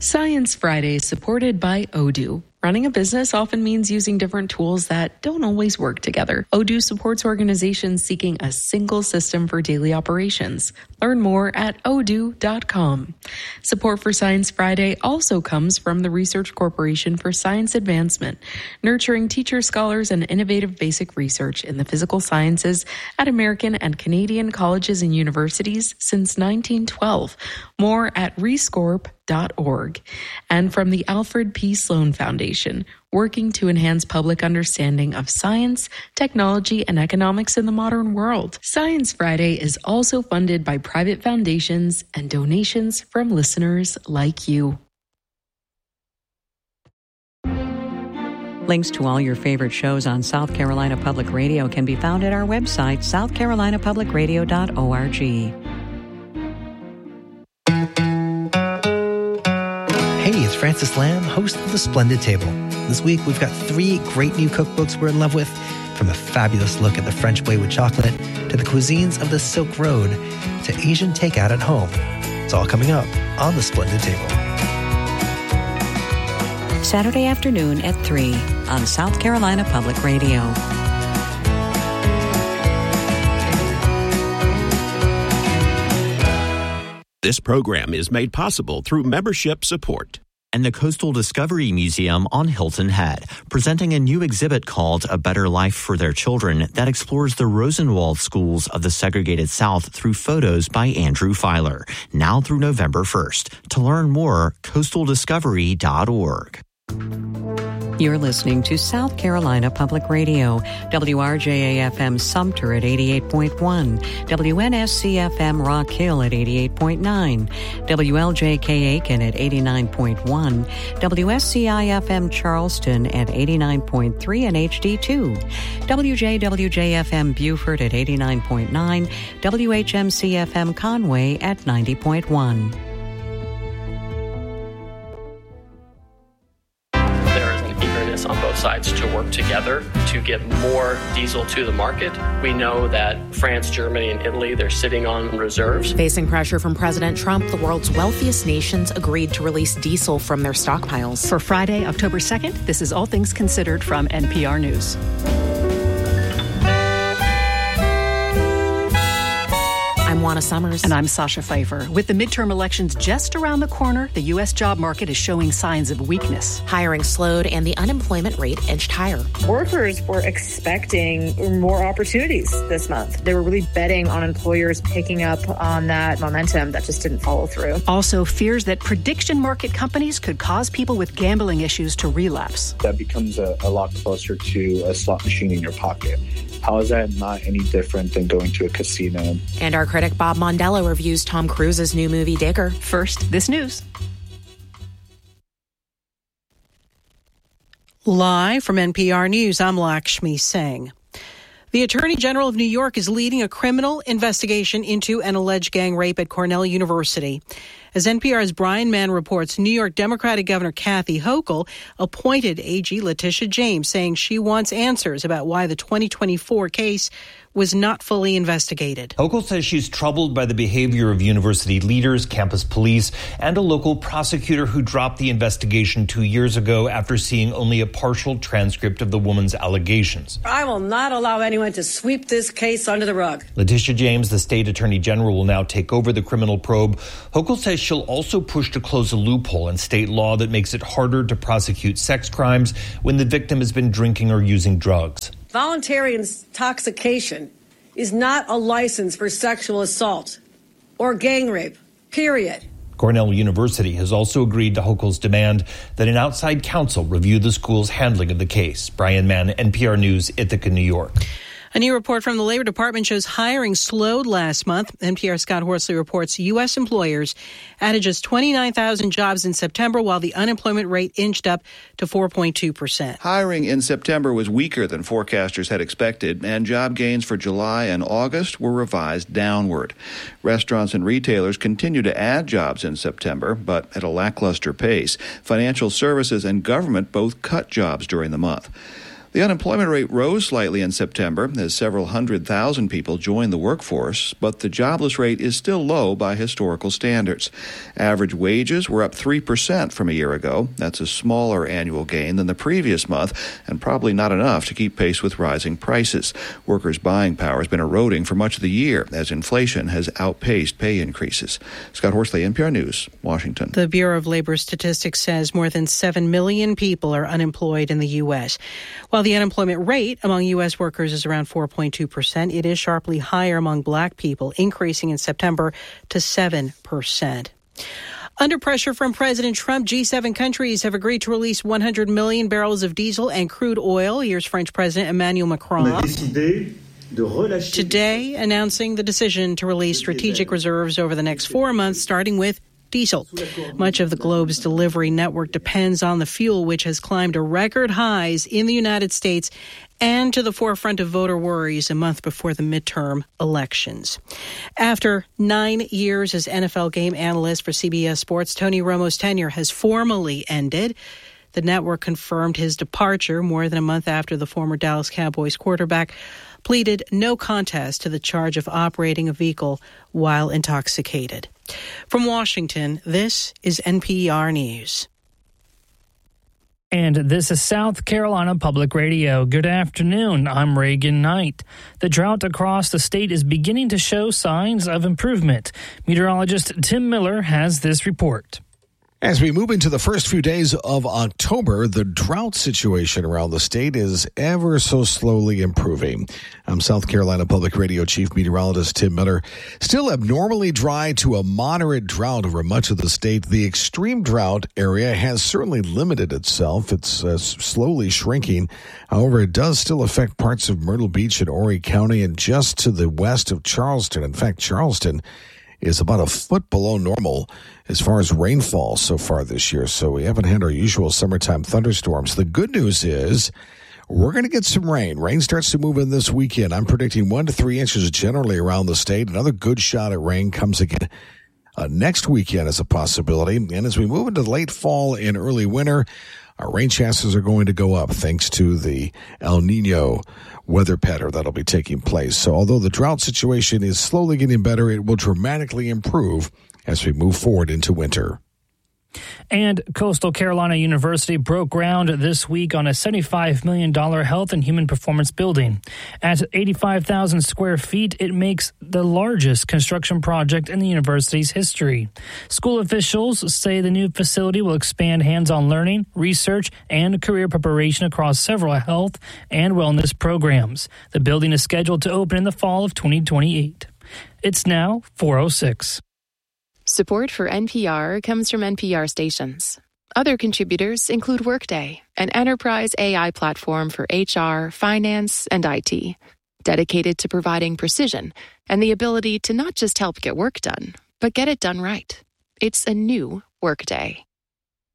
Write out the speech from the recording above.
Science Friday is supported by Odoo. Running a business often means using different tools that don't always work together. Odoo supports organizations seeking a single system for daily operations. Learn more at odoo.com. Support for Science Friday also comes from the Research Corporation for Science Advancement, nurturing teachers, scholars, and innovative basic research in the physical sciences at American and Canadian colleges and universities since 1912. More at rescorp.org. And from the Alfred P. Sloan Foundation, working to enhance public understanding of science, technology, and economics in the modern world. Science Friday is also funded by private foundations and donations from listeners like you. Links to all your favorite shows on South Carolina Public Radio can be found at our website, southcarolinapublicradio.org. Hey, it's Francis Lamb, host of The Splendid Table. This week, we've got 3 great new cookbooks we're in love with, from a fabulous look at the French way with chocolate, to the cuisines of the Silk Road, to Asian takeout at home. It's all coming up on The Splendid Table. Saturday afternoon at 3 on South Carolina Public Radio. This program is made possible through membership support. And the Coastal Discovery Museum on Hilton Head, presenting a new exhibit called A Better Life for Their Children that explores the Rosenwald schools of the segregated South through photos by Andrew Filer, now through November 1st. To learn more, coastaldiscovery.org. You're listening to South Carolina Public Radio, WRJA-FM Sumter at 88.1, WNSC-FM Rock Hill at 88.9, WLJK Aiken at 89.1, WSCI-FM Charleston at 89.3 and HD2, WJWJ-FM Beaufort at 89.9, WHMC-FM Conway at 90.1. On both sides to work together to get more diesel to the market. We know that France, Germany, and Italy, they're sitting on reserves. Facing pressure from President Trump, the world's wealthiest nations agreed to release diesel from their stockpiles. For Friday, October 2nd, this is All Things Considered from NPR News. I'm Juana Summers. And I'm Sasha Pfeiffer. With the midterm elections just around the corner, the U.S. job market is showing signs of weakness. Hiring slowed and the unemployment rate inched higher. Workers were expecting more opportunities this month. They were really betting on employers picking up on that momentum that just didn't follow through. Also, fears that prediction market companies could cause people with gambling issues to relapse. That becomes a lot closer to a slot machine in your pocket. How is that not any different than going to a casino? And our critic Bob Mondello reviews Tom Cruise's new movie, Digger. First, this news. Live from NPR News, I'm Lakshmi Singh. The Attorney General of New York is leading a criminal investigation into an alleged gang rape at Cornell University. As NPR's Brian Mann reports, New York Democratic Governor Kathy Hochul appointed AG Letitia James, saying she wants answers about why the 2024 case was not fully investigated. Hochul says she's troubled by the behavior of university leaders, campus police, and a local prosecutor who dropped the investigation 2 years ago after seeing only a partial transcript of the woman's allegations. I will not allow anyone to sweep this case under the rug. Letitia James, the state attorney general, will now take over the criminal probe. Hochul says she'll also push to close a loophole in state law that makes it harder to prosecute sex crimes when the victim has been drinking or using drugs. Voluntary intoxication is not a license for sexual assault or gang rape, period. Cornell University has also agreed to Hochul's demand that an outside counsel review the school's handling of the case. Brian Mann, NPR News, Ithaca, New York. A new report from the Labor Department shows hiring slowed last month. NPR's Scott Horsley reports U.S. employers added just 29,000 jobs in September, while the unemployment rate inched up to 4.2%. Hiring in September was weaker than forecasters had expected, and job gains for July and August were revised downward. Restaurants and retailers continue to add jobs in September, but at a lackluster pace. Financial services and government both cut jobs during the month. The unemployment rate rose slightly in September as several 100,000 people joined the workforce, but the jobless rate is still low by historical standards. Average wages were up 3% from a year ago. That's a smaller annual gain than the previous month and probably not enough to keep pace with rising prices. Workers' buying power has been eroding for much of the year as inflation has outpaced pay increases. Scott Horsley, NPR News, Washington. The Bureau of Labor Statistics says more than 7 million people are unemployed in the U.S. While the unemployment rate among U.S. workers is around 4.2%, it is sharply higher among black people, increasing in September to 7%. Under pressure from President Trump, G7 countries have agreed to release 100 million barrels of diesel and crude oil. Here's French President Emmanuel Macron today announcing the decision to release strategic reserves over the next 4 months, starting with diesel. Much of the globe's delivery network depends on the fuel, which has climbed to record highs in the United States and to the forefront of voter worries a month before the midterm elections. After 9 years as NFL game analyst for CBS Sports, Tony Romo's tenure has formally ended. The network confirmed his departure more than a month after the former Dallas Cowboys quarterback pleaded no contest to the charge of operating a vehicle while intoxicated. From Washington, this is NPR News. And this is South Carolina Public Radio. Good afternoon. I'm Reagan Knight. The drought across the state is beginning to show signs of improvement. Meteorologist Tim Miller has this report. As we move into the first few days of October, the drought situation around the state is ever so slowly improving. I'm South Carolina Public Radio Chief Meteorologist Tim Miller. Still abnormally dry to a moderate drought over much of the state. The extreme drought area has certainly limited itself. It's slowly shrinking. However, it does still affect parts of Myrtle Beach and Horry County and just to the west of Charleston. In fact, Charleston is about a foot below normal as far as rainfall so far this year. So we haven't had our usual summertime thunderstorms. The good news is we're going to get some rain. Rain starts to move in this weekend. I'm predicting 1 to 3 inches generally around the state. Another good shot at rain comes again next weekend as a possibility. And as we move into late fall and early winter, our rain chances are going to go up thanks to the El Nino weather pattern that'll be taking place. So although the drought situation is slowly getting better, it will dramatically improve as we move forward into winter. And Coastal Carolina University broke ground this week on a $75 million health and human performance building. At 85,000 square feet, it makes the largest construction project in the university's history. School officials say the new facility will expand hands-on learning, research, and career preparation across several health and wellness programs. The building is scheduled to open in the fall of 2028. It's now 4:06. Support for NPR comes from NPR stations. Other contributors include Workday, an enterprise AI platform for HR, finance, and IT, dedicated to providing precision and the ability to not just help get work done, but get it done right. It's a new Workday.